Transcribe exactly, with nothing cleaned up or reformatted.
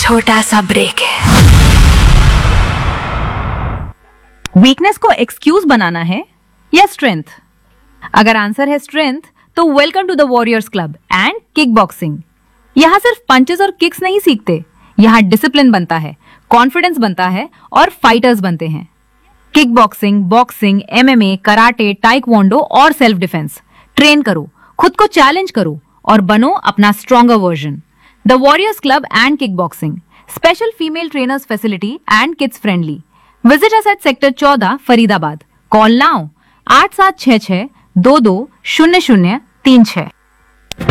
छोटा सा ब्रेक है। वीकनेस को एक्सक्यूज बनाना है या स्ट्रेंथ? अगर आंसर है स्ट्रेंथ, तो welcome to the warriors club and kick boxing. यहाँ सिर्फ पंचेस और किक्स नहीं सीखते, यहाँ डिसिप्लिन बनता है, कॉन्फिडेंस बनता है और फाइटर्स बनते हैं। Kick boxing, boxing, MMA, karate, taekwondo और सेल्फ डिफेंस। ट्रेन करो, खुद को चैलेंज करो और बनो अपना stronger version. The warriors club and kick boxing, special female trainers facility and kids friendly. Visit us at sector चौदह, फरीदाबाद। कॉल नाउ आठ सात छह छह दो दो शून्य शून्य तीन छह।